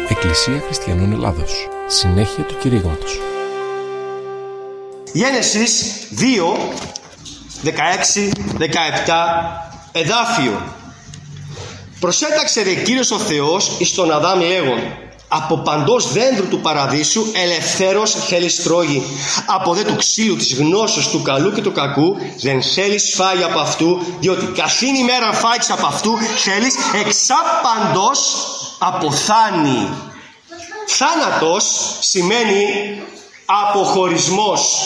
Εκκλησία Χριστιανών Ελλάδος. Συνέχεια του κηρύγματος. Γένεσης 2, 16, 17, εδάφιο. Προσέταξε δε Κύριος ο Θεός εις τον Αδάμ λέγον: από παντός δέντρου του παραδείσου ελευθέρως θέλεις τρώγει, από δε του ξύλου της γνώσεως του καλού και του κακού δεν θέλεις φάγει από αυτού, διότι καθήν ημέρα φάγεις από αυτού θέλεις εξάπαντος αποθάνει. Θάνατος σημαίνει αποχωρισμός.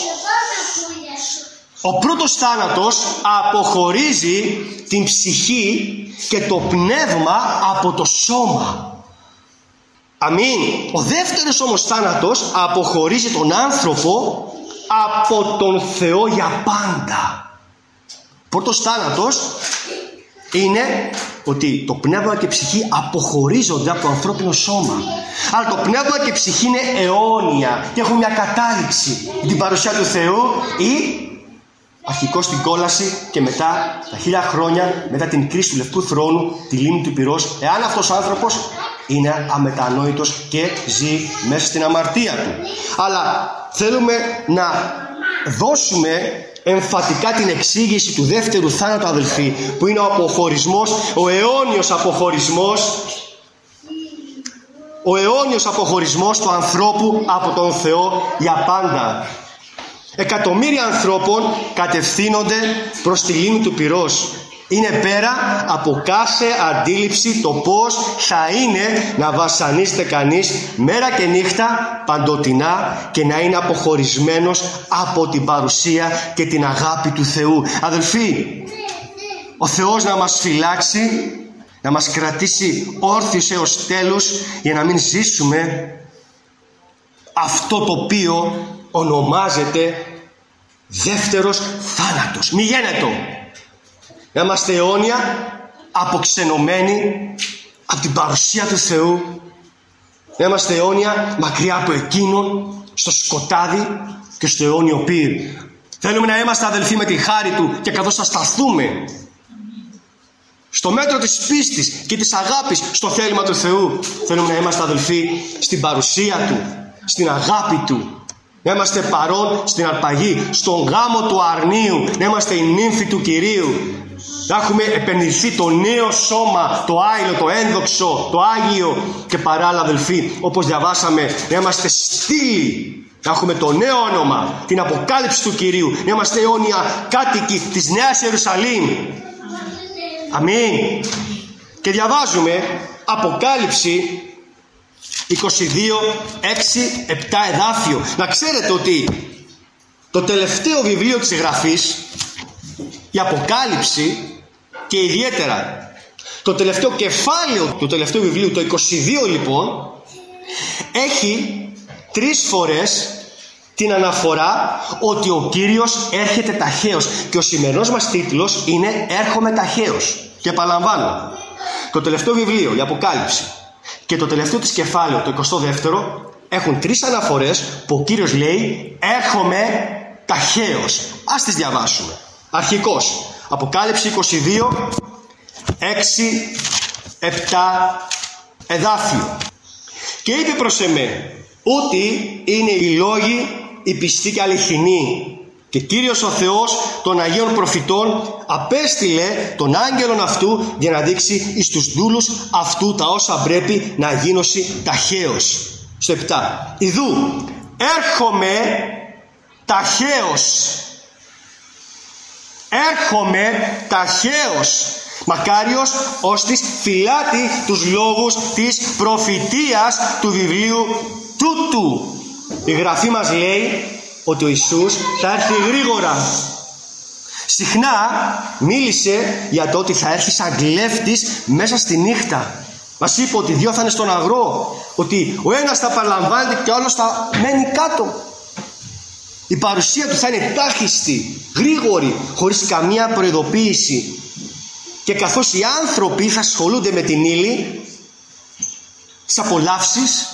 Ο πρώτος θάνατος αποχωρίζει την ψυχή και το πνεύμα από το σώμα. Αμήν. Ο δεύτερος όμως θάνατος αποχωρίζει τον άνθρωπο από τον Θεό για πάντα. Ο πρώτος θάνατος είναι ότι το πνεύμα και η ψυχή αποχωρίζονται από το ανθρώπινο σώμα. Αλλά το πνεύμα και η ψυχή είναι αιώνια και έχουν μια κατάληξη. Την παρουσία του Θεού ή αρχικώς την κόλαση και μετά τα 1000 χρόνια μετά την κρίση του Λευκού Θρόνου, τη λίμνη του Πυρός, εάν αυτός ο άνθρωπος είναι αμετανόητος και ζει μέσα στην αμαρτία του. Αλλά θέλουμε να δώσουμε εμφατικά την εξήγηση του δεύτερου θάνατου, αδελφοί, που είναι ο αποχωρισμός, ο αιώνιος αποχωρισμός, ο αιώνιος αποχωρισμός του ανθρώπου από τον Θεό για πάντα. Εκατομμύρια ανθρώπων κατευθύνονται προς τη λίμνη του Πυρός. Είναι πέρα από κάθε αντίληψη το πώς θα είναι να βασανίζεται κανείς μέρα και νύχτα παντοτινά και να είναι αποχωρισμένος από την παρουσία και την αγάπη του Θεού. Αδελφοί, ο Θεός να μας φυλάξει, να μας κρατήσει όρθιους έως τέλους για να μην ζήσουμε αυτό το οποίο ονομάζεται δεύτερος θάνατος. Μη γένετο. Να είμαστε αιώνια αποξενωμένοι από την παρουσία του Θεού. Να είμαστε αιώνια μακριά από Εκείνον, στο σκοτάδι και στο αιώνιο πύρ. Θέλουμε να είμαστε αδελφοί με τη χάρη Του και καθώς θα σταθούμε στο μέτρο της πίστης και της αγάπης στο θέλημα του Θεού, θέλουμε να είμαστε αδελφοί στην παρουσία Του, στην αγάπη Του. Να είμαστε παρόν στην αρπαγή, στον γάμο του αρνίου, να είμαστε η νύμφη του Κυρίου. Να έχουμε επενδυθεί το νέο σώμα, το άειλο, το ένδοξο, το Άγιο και παράλληλα, αδελφοί, όπως διαβάσαμε, να είμαστε στήλοι, να έχουμε το νέο όνομα, την αποκάλυψη του Κυρίου, να είμαστε αιώνια κάτοικοι της Νέας Ιερουσαλήμ. Αμήν. Και διαβάζουμε Αποκάλυψη 22, 6, 7 εδάφιο. Να ξέρετε ότι το τελευταίο βιβλίο της Γραφής, η Αποκάλυψη, και ιδιαίτερα το τελευταίο κεφάλαιο του τελευταίου βιβλίου, το 22 λοιπόν, έχει 3 φορές την αναφορά ότι ο Κύριος έρχεται ταχαίως. Και ο σημερινός μας τίτλος είναι «Έρχομαι ταχαίως». Και επαναλαμβάνω, το τελευταίο βιβλίο, η Αποκάλυψη, και το τελευταίο της κεφάλαιο, το 22ο, έχουν 3 αναφορές που ο Κύριος λέει «Έρχομαι ταχαίως». Ας τις διαβάσουμε. Αρχικώς, Αποκάλυψη 22, 6, 7 εδάφιο. Και είπε προς εμέ: «Ούτι είναι οι λόγοι οι πιστοί και αληθινοί. Και Κύριος ο Θεός των Αγίων Προφητών απέστειλε τον άγγελον αυτού για να δείξει εις τους δούλους αυτού τα όσα πρέπει να γίνωση ταχαίως». Στο 7. «Ιδού, έρχομαι ταχαίως». Έρχομαι ταχαίως. Μακάριος ώστις φυλάτει τους λόγους της προφητείας του βιβλίου τούτου. Η Γραφή μας λέει ότι ο Ιησούς θα έρθει γρήγορα. Συχνά μίλησε για το ότι θα έρθει σαν κλέφτης μέσα στη νύχτα. Μας είπε ότι 2 θα είναι στον αγρό, ότι ο ένας θα παραλαμβάνεται και ο άλλος θα μένει κάτω. Η παρουσία του θα είναι τάχιστη, γρήγορη, χωρίς καμία προειδοποίηση. Και καθώς οι άνθρωποι θα ασχολούνται με την ύλη, τις απολαύσεις,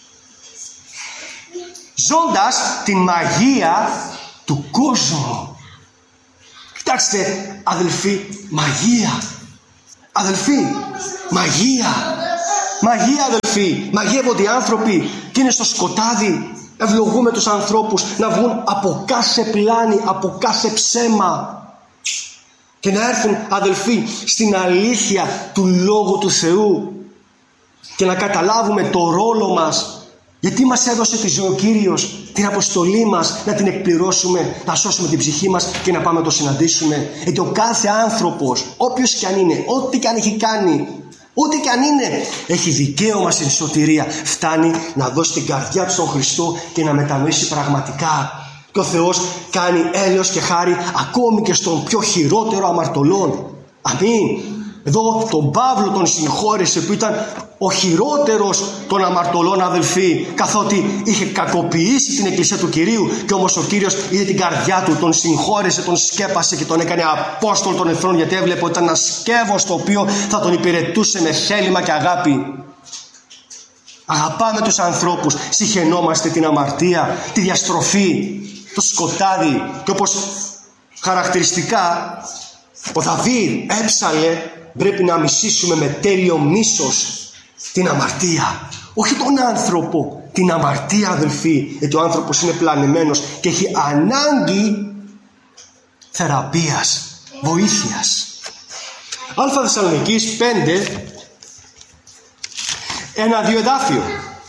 ζώντας την μαγεία του κόσμου. Κοιτάξτε, αδελφοί, μαγεία. Αδελφοί, μαγεία. Μαγεία, αδελφοί, μαγεύονται οι άνθρωποι και είναι στο σκοτάδι. Ευλογούμε τους ανθρώπους να βγουν από κάθε πλάνη, από κάθε ψέμα και να έρθουν, αδελφοί, στην αλήθεια του Λόγου του Θεού και να καταλάβουμε το ρόλο μας. Γιατί μας έδωσε τη ζωή ο Κύριος, την αποστολή μας, να την εκπληρώσουμε, να σώσουμε την ψυχή μας και να πάμε να το συναντήσουμε. Γιατί ο κάθε άνθρωπος, όποιος και αν είναι, ό,τι και αν έχει κάνει, ό,τι και αν είναι, έχει δικαίωμα στην σωτηρία. Φτάνει να δώσει την καρδιά του στον Χριστό και να μετανοήσει πραγματικά. Και ο Θεός κάνει έλεος και χάρη ακόμη και στον πιο χειρότερο αμαρτωλών. Αμήν. Εδώ τον Παύλο τον συγχώρεσε, που ήταν ο χειρότερος των αμαρτωλών, αδελφοί, καθότι είχε κακοποιήσει την εκκλησία του Κυρίου, και όμως ο Κύριος είδε την καρδιά του, τον συγχώρεσε, τον σκέπασε και τον έκανε Απόστολο των εχθρών, γιατί έβλεπε ότι ήταν ένα σκεύος το οποίο θα τον υπηρετούσε με θέλημα και αγάπη. Αγαπάμε τους ανθρώπους, συχαινόμαστε την αμαρτία, τη διαστροφή, το σκοτάδι, και όπως χαρακτηριστικά ο Δαβίδ έψαλε, πρέπει να μισήσουμε με τέλειο μίσος την αμαρτία. Όχι τον άνθρωπο, την αμαρτία, αδελφοί, γιατί ο άνθρωπος είναι πλανεμένος και έχει ανάγκη θεραπείας, βοήθειας. Α Θεσσαλονικής 5, 1-2 εδάφιο.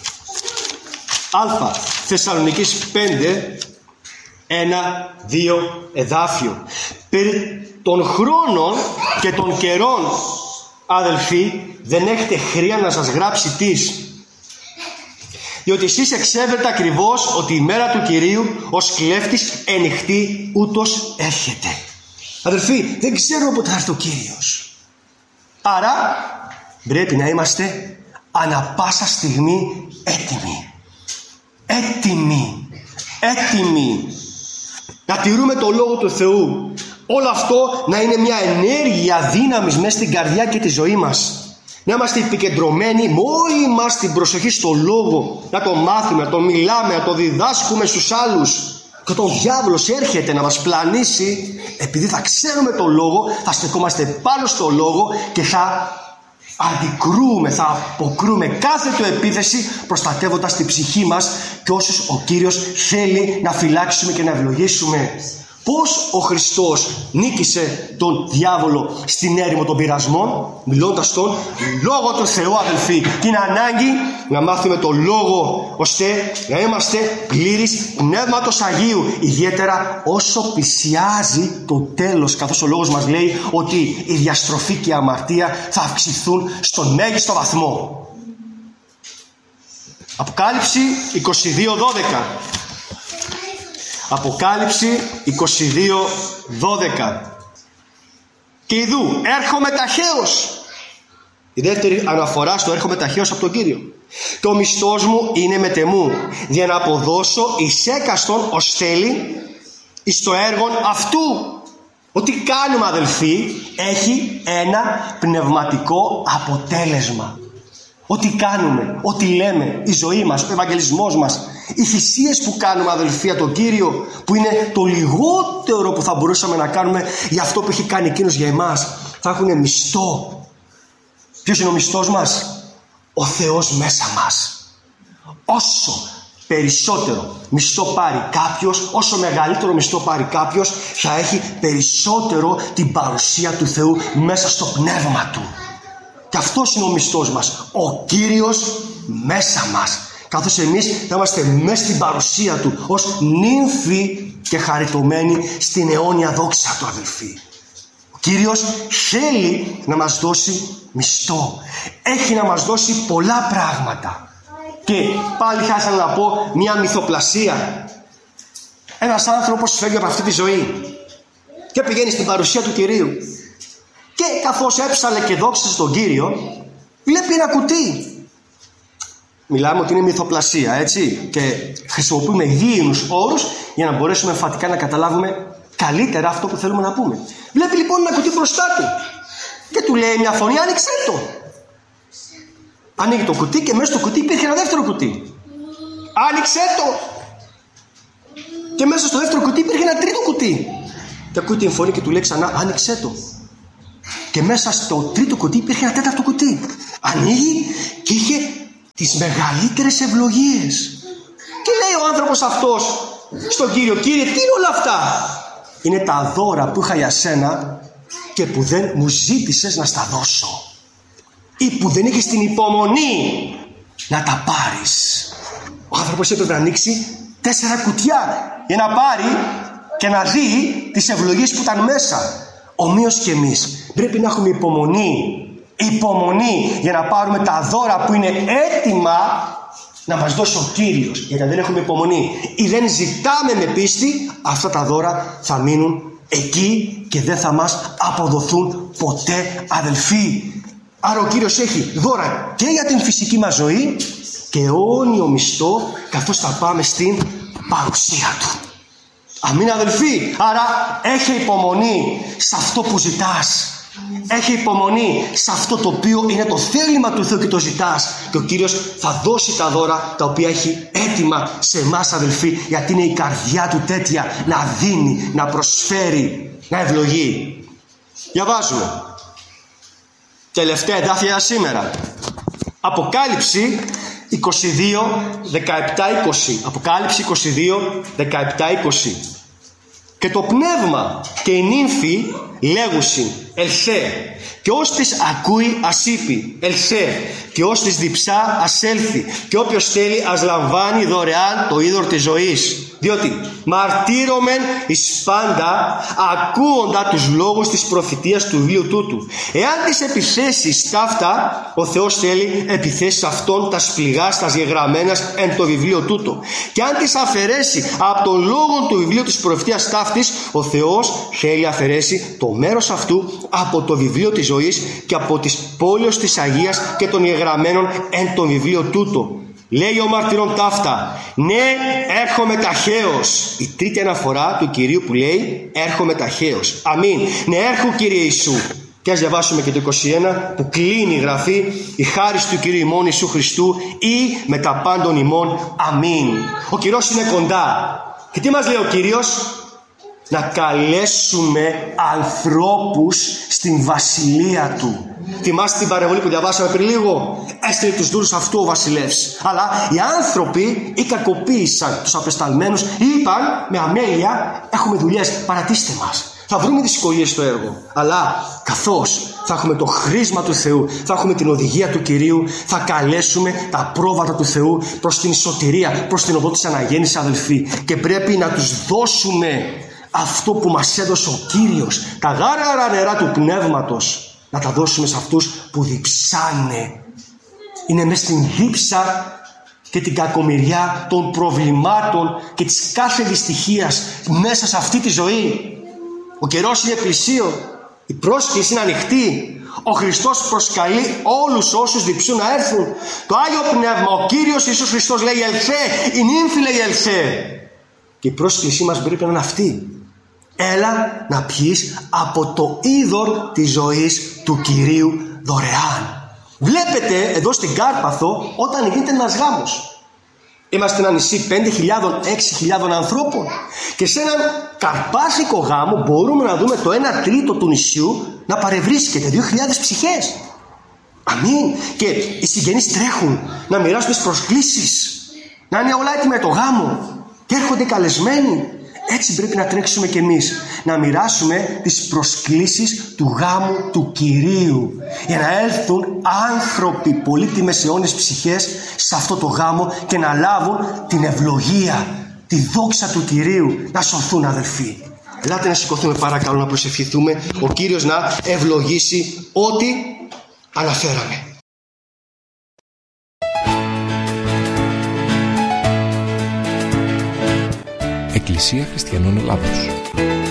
Α Θεσσαλονικής 5, 1-2 εδάφιο. Περί των χρόνων και των καιρών, αδελφοί, δεν έχετε χρία να σας γράψει τις, διότι εσείς εξέβρετε ακριβώς ότι η μέρα του Κυρίου ως κλέφτης ενυχτή ούτως έρχεται. Αδελφοί, δεν ξέρουμε πότε θα έρθει ο Κύριος. Άρα πρέπει να είμαστε ανα πάσα στιγμή έτοιμοι. Έτοιμοι να τηρούμε το Λόγο του Θεού. Όλο αυτό να είναι μια ενέργεια δύναμης μέσα στην καρδιά και τη ζωή μας. Να είμαστε επικεντρωμένοι με όλη μας την προσοχή στο Λόγο. Να το μάθουμε, να το μιλάμε, να το διδάσκουμε στους άλλους. Και ο διάβολος έρχεται να μας πλανήσει, επειδή θα ξέρουμε το Λόγο, θα στεκόμαστε πάνω στο Λόγο και θα αντικρούμε, θα αποκρούμε κάθε του επίθεση, προστατεύοντας την ψυχή μας και όσους ο Κύριος θέλει να φυλάξουμε και να ευλογήσουμε. Πώς ο Χριστός νίκησε τον διάβολο στην έρημο των πειρασμών? Μιλώντας τον Λόγο του Θεού, αδελφοί. Και είναι ανάγκη να μάθουμε το Λόγο, ώστε να είμαστε πλήρεις Πνεύματος Αγίου, ιδιαίτερα όσο πλησιάζει το τέλος, καθώς ο Λόγος μας λέει ότι η διαστροφή και η αμαρτία θα αυξηθούν στον μέγιστο βαθμό. Αποκάλυψη 22:12. Αποκάλυψη 22:12. Και ιδού έρχομαι ταχαίως. Η δεύτερη αναφορά στο έρχομαι ταχαίως από τον Κύριο. Και ο μισθός μου είναι μετεμού, για να αποδώσω εις έκαστον ως θέλει εις το έργον αυτού. Ό,τι κάνουμε, αδελφοί, έχει ένα πνευματικό αποτέλεσμα. Ό,τι κάνουμε, ό,τι λέμε, η ζωή μας, ο ευαγγελισμός μας, οι θυσίες που κάνουμε, αδελφοί, για τον Κύριο, που είναι το λιγότερο που θα μπορούσαμε να κάνουμε για αυτό που έχει κάνει εκείνος για εμάς, θα έχουν μισθό. Ποιος είναι ο μισθός μας? Ο Θεός μέσα μας. Όσο περισσότερο μισθό πάρει κάποιος, όσο μεγαλύτερο μισθό πάρει κάποιος, θα έχει περισσότερο την παρουσία του Θεού μέσα στο πνεύμα του. Και αυτός είναι ο μισθός μας, ο Κύριος μέσα μας, καθώς εμείς θα είμαστε μέσα στην παρουσία του ως νύμφοι και χαριτωμένοι στην αιώνια δόξα του, αδελφοί. Ο Κύριος θέλει να μας δώσει μισθό, έχει να μας δώσει πολλά πράγματα. Και πάλι θα ήθελα να πω μια μυθοπλασία. Ένας άνθρωπος φεύγει από αυτή τη ζωή και πηγαίνει στην παρουσία του Κυρίου, και καθώς έψαλε και δόξασε τον Κύριο, βλέπει ένα κουτί. Μιλάμε ότι είναι μυθοπλασία, έτσι, και χρησιμοποιούμε γήινους όρους για να μπορέσουμε εμφατικά να καταλάβουμε καλύτερα αυτό που θέλουμε να πούμε. Βλέπει λοιπόν ένα κουτί μπροστά του και του λέει μια φωνή: άνοιξε το. Ανοίγει το κουτί και μέσα στο κουτί υπήρχε ένα δεύτερο κουτί. Άνοιξε το. Και μέσα στο δεύτερο κουτί υπήρχε ένα τρίτο κουτί. Και ακούει την φωνή και του λέει ξανά: άνοιξε το. Και μέσα στο τρίτο κουτί υπήρχε ένα τέταρτο κουτί. Ανοίγει και είχε τις μεγαλύτερες ευλογίες. Και λέει ο άνθρωπος αυτός στον Κύριο: Κύριε, τι είναι όλα αυτά? Είναι τα δώρα που είχα για σένα και που δεν μου ζήτησες να στα δώσω, ή που δεν είχες την υπομονή να τα πάρεις. Ο άνθρωπος έπρεπε να ανοίξει 4 κουτιά για να πάρει και να δει τις ευλογίες που ήταν μέσα. Ομοίως και εμείς πρέπει να έχουμε υπομονή για να πάρουμε τα δώρα που είναι έτοιμα να μας δώσει ο Κύριος. Γιατί αν δεν έχουμε υπομονή ή δεν ζητάμε με πίστη, αυτά τα δώρα θα μείνουν εκεί και δεν θα μας αποδοθούν ποτέ, αδελφοί. Άρα ο Κύριος έχει δώρα και για την φυσική μας ζωή και αιώνιο μισθό, καθώς θα πάμε στην παρουσία Του. Αμήν, αδελφοί. Άρα έχει υπομονή σε αυτό που ζητάς. Έχει υπομονή σε αυτό το οποίο είναι το θέλημα του Θεού και το ζητάς. Και ο Κύριος θα δώσει τα δώρα τα οποία έχει έτοιμα σε εμάς, αδελφοί, γιατί είναι η καρδιά Του τέτοια να δίνει, να προσφέρει, να ευλογεί. Διαβάζουμε τελευταία εδάφια σήμερα. Αποκάλυψη 22, 17, 20. Αποκάλυψη 22, 17, 20. Και το πνεύμα και η νύμφη λέγουσιν ελθέ, και ως της ακούει ας είπε ελθέ, και ως της διψά ας έλθει, και όποιος θέλει ας λαμβάνει δωρεάν το είδωρ της ζωής. Διότι μαρτύρωμεν εις πάντα ακούοντα τους λόγους της προφητείας του βιβλίου τούτου. Εάν τις επιθέσεις ταύτα ο Θεός θέλει επιθέσεις αυτών τα σπληγάς τα γεγραμμένας εν το βιβλίο τούτο. Και αν τις αφαιρέσει από τον λόγο του βιβλίου της προφητείας ταύτης, ο Θεός θέλει αφαιρέσει το μέρος αυτού από το βιβλίο της ζωής και από τις πόλεως της Αγίας και των γεγραμμένων εν το βιβλίο τούτο. Λέει ο μαρτυρών ταύτα: ναι, έρχομαι ταχαίως. Η τρίτη αναφορά του Κυρίου που λέει έρχομαι ταχαίως. Αμήν. Ναι, έρχομαι, Κύριε Ιησού. Και ας διαβάσουμε και το 21 που κλείνει η γραφή: η χάρις του Κυρίου ημών Ιησού Χριστού ή με τα πάντων ημών. Αμήν. Ο Κύριος είναι κοντά. Και τι μας λέει ο Κύριος? Να καλέσουμε ανθρώπους στην βασιλεία Του. Θυμάστε την παρεμβολή που διαβάσαμε πριν λίγο? Έστειλε τους δούλους αυτού ο βασιλεύς. Αλλά οι άνθρωποι οι κακοποίησαν τους απεσταλμένους. Είπαν με αμέλεια: έχουμε δουλειές, παρατήστε μας. Θα βρούμε δυσκολίες στο έργο. Αλλά καθώς θα έχουμε το χρήσμα του Θεού, θα έχουμε την οδηγία του Κυρίου, θα καλέσουμε τα πρόβατα του Θεού προς την σωτηρία, προς την οδό της αναγέννησης, αδελφοί. Και πρέπει να τους δώσουμε αυτό που μας έδωσε ο Κύριος, τα γάραρα νερά του Πνεύματος, να τα δώσουμε σε αυτούς που διψάνε. Είναι μέσα στην δίψα και την κακομοιριά των προβλημάτων και της κάθε δυστυχίας μέσα σε αυτή τη ζωή. Ο καιρός είναι πλησίον, η πρόσκληση είναι ανοιχτή. Ο Χριστός προσκαλεί όλους όσους διψούν να έρθουν. Το Άγιο Πνεύμα, ο Κύριος Ιησούς Χριστός λέει ελθέ, η νύμφη λέει ελθέ. Και η πρόσκλησή μας πρέπει να είναι αυτή. Έλα να πιείς από το είδωρ της ζωής του Κυρίου δωρεάν. Βλέπετε εδώ στην Κάρπαθο όταν γίνεται ένας γάμος. Είμαστε ένα νησί 5.000, 6.000 ανθρώπων. Και σε έναν καρπάθικο γάμο μπορούμε να δούμε το 1/3 του νησιού να παρευρίσκεται, 2.000 ψυχές. Αμήν. Και οι συγγενείς τρέχουν να μοιράσουν τις προσκλήσεις, να είναι όλα έτοιμα για το γάμο. Και έρχονται καλεσμένοι. Έτσι πρέπει να τρέξουμε κι εμείς, να μοιράσουμε τις προσκλήσεις του γάμου του Κυρίου, για να έλθουν άνθρωποι πολύτιμες αιώνιες ψυχές σε αυτό το γάμο και να λάβουν την ευλογία, τη δόξα του Κυρίου, να σωθούν, αδελφοί. Ελάτε να σηκωθούμε παρακαλώ, να προσευχηθούμε, ο Κύριος να ευλογήσει ό,τι αναφέραμε. Εκκλησία Χριστιανών Ελλάδος.